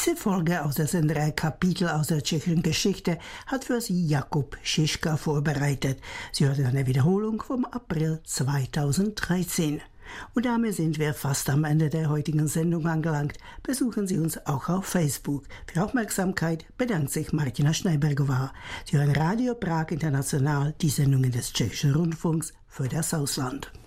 Diese Folge aus der Senderei Kapitel aus der tschechischen Geschichte hat für Sie Jakub Šiška vorbereitet. Sie hörten eine Wiederholung vom April 2013. Und damit sind wir fast am Ende der heutigen Sendung angelangt. Besuchen Sie uns auch auf Facebook. Für Aufmerksamkeit bedankt sich Martina Schneibergová. Sie hören Radio Prag International, die Sendungen des Tschechischen Rundfunks für das Ausland.